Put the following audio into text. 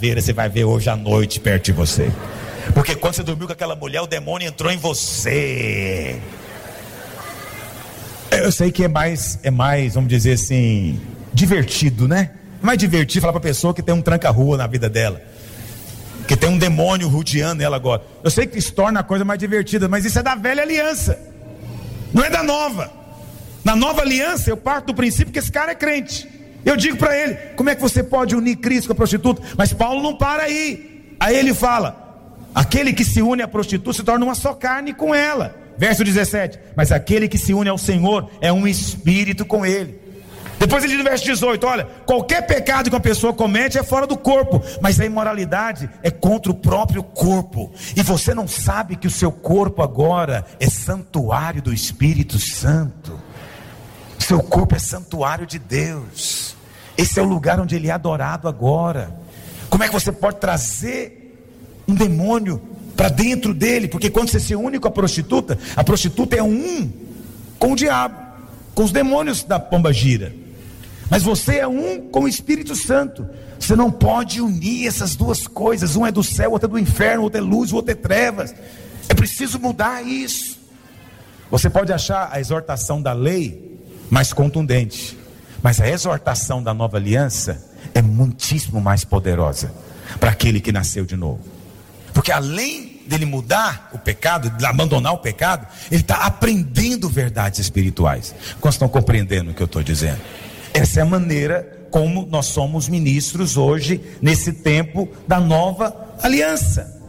caveira você vai ver hoje à noite perto de você. Porque quando você dormiu com aquela mulher, o demônio entrou em você. Eu sei que é mais, vamos dizer assim, divertido, né? É mais divertido falar pra pessoa que tem um tranca-rua na vida dela, que tem um demônio rodeando ela agora. Eu sei que isso torna a coisa mais divertida, mas isso é da velha aliança, não é da nova. Na nova aliança eu parto do princípio que esse cara é crente. Eu digo para ele, como é que você pode unir Cristo com a prostituta? Mas Paulo não para aí. Aí ele fala, aquele que se une à prostituta se torna uma só carne com ela. Verso 17, mas aquele que se une ao Senhor é um espírito com ele. Depois ele diz no verso 18, olha, qualquer pecado que uma pessoa comete é fora do corpo, mas a imoralidade é contra o próprio corpo. E você não sabe que o seu corpo agora é santuário do Espírito Santo. Seu corpo é santuário de Deus. Esse é o lugar onde ele é adorado agora. Como é que você pode trazer um demônio para dentro dele? Porque quando você se une com a prostituta é um com o diabo, com os demônios da pombagira. Mas você é um com o Espírito Santo. Você não pode unir essas duas coisas. Um é do céu, outro é do inferno, outro é luz, outro é trevas. É preciso mudar isso. Você pode achar a exortação da lei mais contundente, mas a exortação da nova aliança é muitíssimo mais poderosa para aquele que nasceu de novo. Porque além dele mudar o pecado, de abandonar o pecado, ele está aprendendo verdades espirituais. Quantos estão compreendendo o que eu estou dizendo? Essa é a maneira como nós somos ministros hoje, nesse tempo da nova aliança.